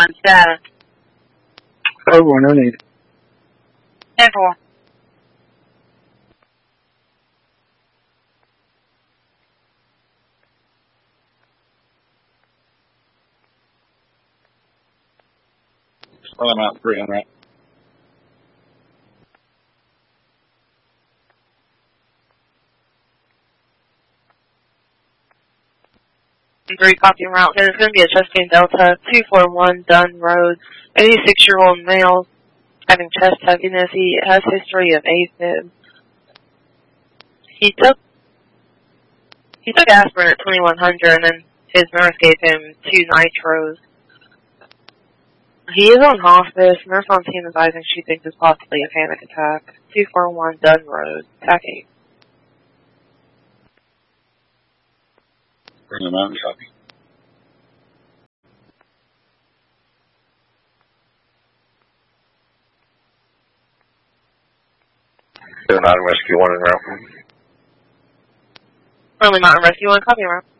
911 status. 5-1, no need. 10-4. Well, I'm out 300. Three copy route. There's going to be a Chastain Delta 241 Dunn Road. 86-year-old male having chest tugginess. He has history of AFib. He took aspirin at 2100, and then his nurse gave him 2 nitros. He is on hospice. Nurse on scene advising she thinks it's possibly a panic attack. 241 Dunn Road, TAC 8. Bring them out and copy. Mountain Rescue 1 en route. Early Mountain Rescue 1, copy route.